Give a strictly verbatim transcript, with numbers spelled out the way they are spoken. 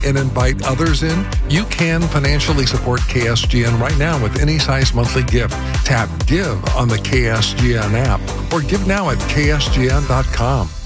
and invite others in? You can financially support K S G N right now with any size monthly gift. Tap Give on the K S G N app or give now at K S G N dot com.